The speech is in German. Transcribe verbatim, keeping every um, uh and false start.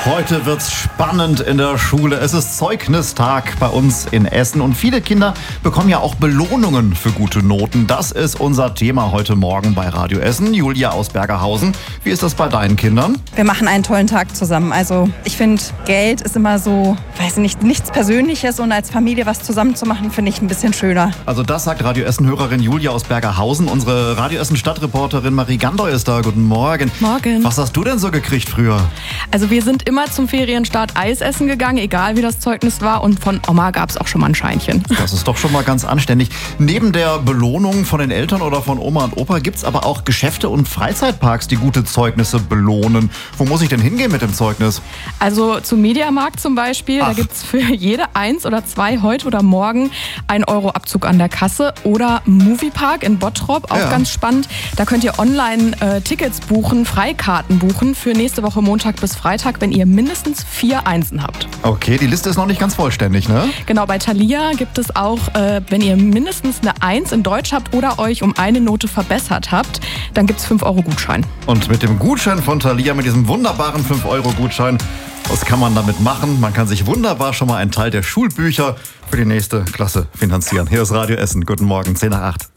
Heute wird's spannend in der Schule. Es ist Zeugnistag bei uns in Essen und viele Kinder bekommen ja auch Belohnungen für gute Noten. Das ist unser Thema heute Morgen bei Radio Essen. Julia aus Bergerhausen, wie ist das bei deinen Kindern? Wir machen einen tollen Tag zusammen. Also ich finde, Geld ist immer so, weiß ich nicht, nichts Persönliches und als Familie was zusammen zu machen, finde ich ein bisschen schöner. Also das sagt Radio Essen-Hörerin Julia aus Bergerhausen. Unsere Radio Essen-Stadtreporterin Marie Gandoy ist da. Guten Morgen. Morgen. Was hast du denn so gekriegt früher? Also wir sind immer zum Ferienstart Eis essen gegangen, egal wie das Zeugnis war. Und von Oma gab es auch schon mal ein Scheinchen. Das ist doch schon mal ganz anständig. Neben der Belohnung von den Eltern oder von Oma und Opa gibt es aber auch Geschäfte und Freizeitparks, die gute Zeugnisse belohnen. Wo muss ich denn hingehen mit dem Zeugnis? Also zum Mediamarkt zum Beispiel. Ach. Da gibt es für jede eins oder zwei heute oder morgen ein Euro Abzug an der Kasse. Oder Moviepark in Bottrop, auch Ja. ganz spannend. Da könnt ihr online äh, Tickets buchen, Freikarten buchen für nächste Woche Montag bis Freitag, wenn ihr mindestens vier Einsen habt. Okay, die Liste ist noch nicht ganz vollständig, ne? Genau, bei Thalia gibt es auch, äh, wenn ihr mindestens eine eins in Deutsch habt oder euch um eine Note verbessert habt, dann gibt es fünf Euro Gutschein. Und mit dem Gutschein von Thalia, mit diesem wunderbaren fünf Euro Gutschein, was kann man damit machen? Man kann sich wunderbar schon mal einen Teil der Schulbücher für die nächste Klasse finanzieren. Hier ist Radio Essen. Guten Morgen, zehn nach acht.